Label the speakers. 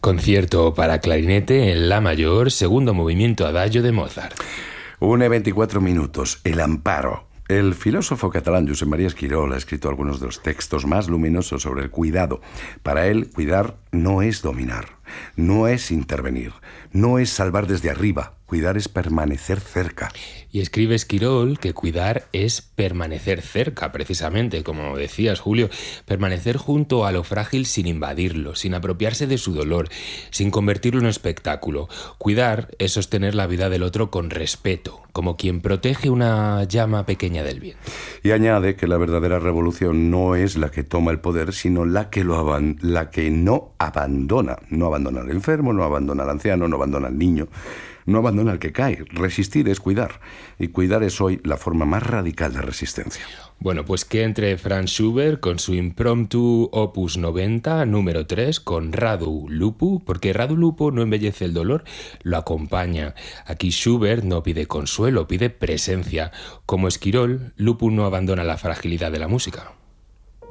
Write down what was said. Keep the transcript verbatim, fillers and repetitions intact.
Speaker 1: Concierto para clarinete en la mayor, segundo movimiento adagio de Mozart.
Speaker 2: una y veinticuatro minutos, El amparo. El filósofo catalán Josep María Esquirol ha escrito algunos de los textos más luminosos sobre el cuidado. Para él, cuidar no es dominar, no es intervenir, no es salvar desde arriba. Cuidar es permanecer cerca.
Speaker 1: Y escribe Esquirol que cuidar es permanecer cerca, precisamente, como decías, Julio, permanecer junto a lo frágil sin invadirlo, sin apropiarse de su dolor, sin convertirlo en espectáculo. Cuidar es sostener la vida del otro con respeto, como quien protege una llama pequeña del viento.
Speaker 2: Y añade que la verdadera revolución no es la que toma el poder, sino la que, lo aban- la que no abandona. No abandona al enfermo, no abandona al anciano, no abandona al niño. No abandona al que cae. Resistir es cuidar. Y cuidar es hoy la forma más radical de resistencia.
Speaker 1: Bueno, pues que entre Franz Schubert con su Impromptu Opus noventa, número tres, con Radu Lupu, porque Radu Lupu no embellece el dolor, lo acompaña. Aquí Schubert no pide consuelo, pide presencia. Como Esquirol, Lupu no abandona la fragilidad de la música.